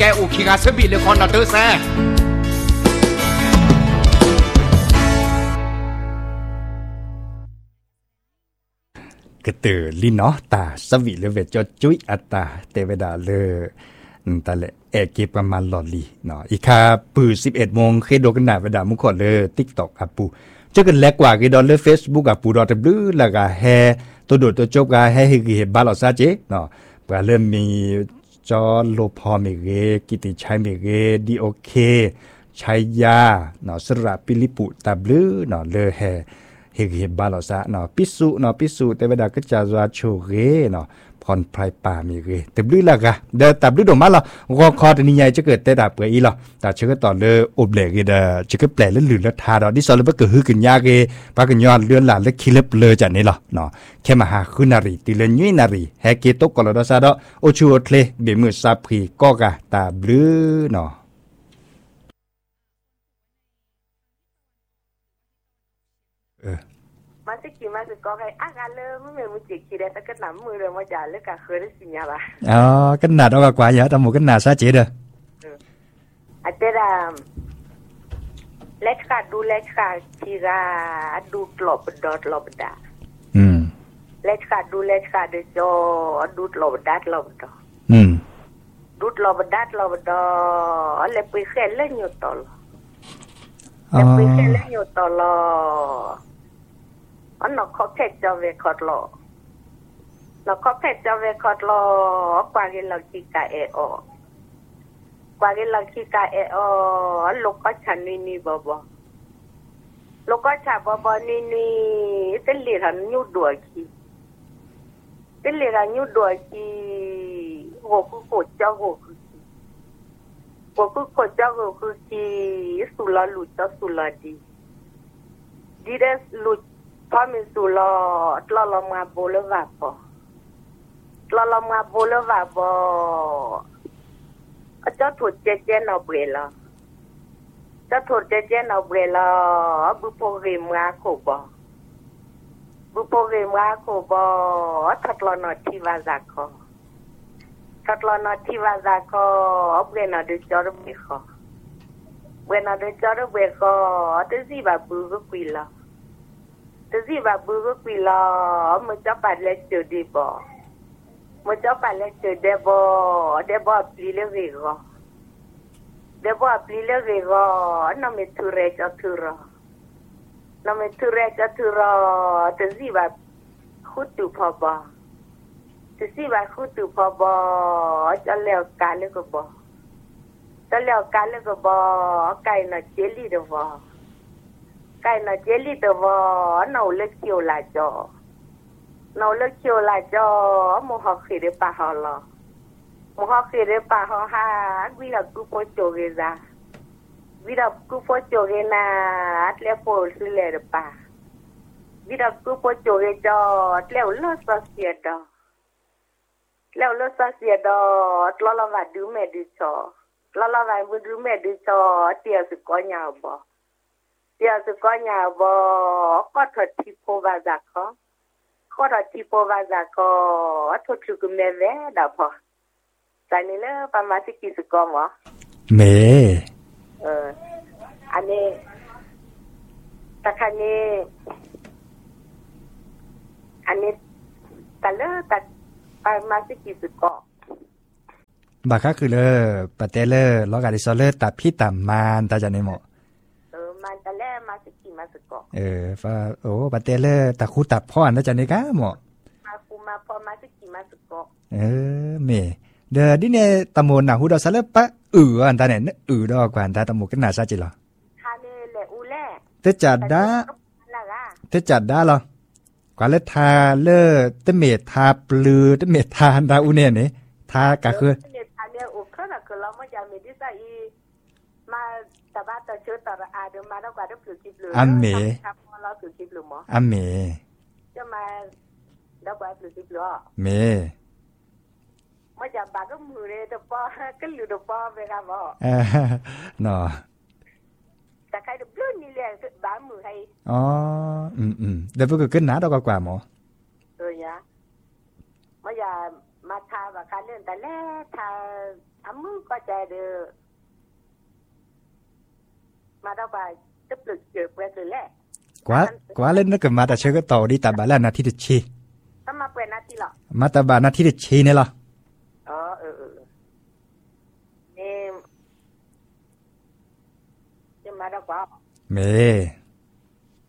แกอุคิกาเซบิเลยคอนดอเตอร์แซ่กระตือลินเนาะตาสวีเลเวจอจุ้ยอัตตาเตเวดาเลตาเลเอเกประมาณหลอดลีเนาะอีกค่ะปือ11 โมงเคโดกันหนาเวดามุขอเลย TikTok อ่ะปูเจอกันแลกกว่ากี่ดอลเลย Facebook อ่ะปูดอทบลูแล้วก็แฮตัวโดดตัวจบก็ให้เฮ็ดบ้านเราซะเจเนาะก็เริ่มมีจอโลพอเมเกกิติชัยเมเกดีโอเคชัยยาเนาะสระปิลิปุตาบลูเนาะเลยแฮเฮ็ดบ้านเราซะเนาะปิสุแต่เวลาก็จะว่าโชเกเนาะพรไพรป่ามีเกแต่บลือละกะเดตับลือดอกมาละก็คอตนี่ใหญ่จะเกิดแต่ดับเปอีละแต่เชื่อต่อเลยอบเหลกเดจะก็แปลแล้วหรือแล้วทาดอกที่สอนแล้วก็ฮือขึ้นยาเกปากันย้อนเลื่อนหลานแล้วคิเลบเลยจากนี้ละเนาะแค่มาหาคืนารีติเลญุยนารีแฮเกตกกอลดอซาดอโอชูโอเทเลเบมือซาพรีก็กะตาบลือเนาะมาสิกิมาสิก็ไงอากาเลยไม่เหมือนมือจิกขี้ได้แต่ก็หนำมือเลยมาจ่าเลือกกะเคยได้สิญญาบ่ะอ๋อกันหนาดเอากว่าเยอะตำหมูกันหนาซะเจเด้ออาจจะเล็กกะดูเล็กกะทีราดูหลบดอดหลบดาเล็กกะดูเล็กกะเดจอดูหลบดัดหลบดอดูหลบดัดหลบดอเล็บไปแค่เล่นอยู่ตลอดเล็บไปแค่เล่นอยู่ตลอดอันนกเขาเพชรจะเวคอดลอนกเขาเพชรจะเวคอดลอกว่ากินเราขี้กาเออกว่ากินเราขี้กาเออลูกก็ฉันนี่บ่ลูกก็ฉันบ่นี่เส้นเหลืองยูดัวขี้เส้นเหลืองยูดัวขี้โหคือโคเจ้าโหคือเจ้าโหคือขี้สุลาลุเจ้าสุลาดีเดสลุพอมีสุลอตลอมาโบเลวาปอตลอมาโบเลวาปอเจ้าถูกเจเจนเอาเบรลเจ้าถูกเจเจนเอาเบรลบุปผามาโคบบุปผามาโคบทัดลอนอทิวาจากอทัดลอนอทิวาจากอเบรนอเดจอร์เบคอเบรนอเดจอร์เบคอเตซีบาบูก็คุยละแต่สิว่าบุกปีลอมันจะไปเล็กเจอดีบ่มันจะไปเล็กเจอเดบ่ปลีเลเวก็เดบ่ปลีเลเวก็น้ำมันทุเรศทุรน้ำมันทุเรศทุรแต่สิว่าขุดตุพอบ่แต่สิว่าขุดตุพอบ่จะเลี้ยวกาเลยก็บ่จะเลี้ยวกาเลยก็บ่ไก่น่ะเจลีเด้อบ่ไก่น่ะเจลีเด้อบ่เนาเล็กเกี่ยวลาจอเนาเล็กเกี่ยวลาจอหมู่ฮอกสิได้ปะฮอลอหมู่ฮอกสิได้ปะฮอหาวิลากุโปโจเกซาวิลากุโปโจเกนาอัตเลโปสิเลเดปะวิลากุโปโจเกจอแล้วลอสเสียดอแล้วลอสเสียดอตลอว่าดูแม่ดูจอตลอว่าบ่ดูแม่ดูจอเตียสิก็ยาวบ่เดี๋ยวจะก็อย่าบอกก็ถอดที่โพบาจากเขาก็ถอดที่โพบาจากเขาทุกชุกเมเวดาพอใจนี่เลยประมาณที่กี่สกอมวะเมอันนี้ตะคันนี้อันนี้แต่เลิกแต่ประมาณที่กี่สกอบาค่ะคือเลยปะเตเลอร์ล้อกาดิซอเลอร์ตัดพี่ต่ำมานตาจันในหมอมันตะแลมาสกิมาสกอฟ้าโอ้ปะเตเลอร์ตะคูตับพ่อนะจันในกะหมอมาคูมาพอมาสกิมาสกอเมเดอดิเนตะโมนะฮูดอซาเลปะอันตาเนี่ยดอกกว่าอันตาตะโมกันน่าซะจิเหรอทาเนเลอูแลเตจัดดาเหรอกว่าเลทาเลเตเมทาปลือเตเมทาอันดาอูเนี่ยนี่ทากะคือแต่บ้านตัวชื่อต่ออาเดิมมาแล้วกว่าได้ปลูกคลิปเลยอัมเมครับเราปลูกคลิปหรือมั้งอัมเมจะมาแล้วกว่าปลูกคลิปหรือเมไม่จำบาก็มือเลยแต่ป้อก็หลุดป้อไปครับพ่อเนาะแต่ใครจะปลื้มนี่แหละบ้ามือให้อ๋อเดี๋ยวพวกก็ขึ้นหนาดอกกว่าหมอยะไม่อย่ามาทาว่าการเล่นแต่แรกทามือก็ใจเด้อมาดอกไปจะปลึกเจือกไปเลยแหละกว่าเล่นนึกกันมาแต่เชื่อก็ต่อดีตาบาลนาที่จะชีถ้ามาเป็นนาทีหรอมาตาบานาที่จะชีเนี่ยหรอนี่จะมาดอกว่าเม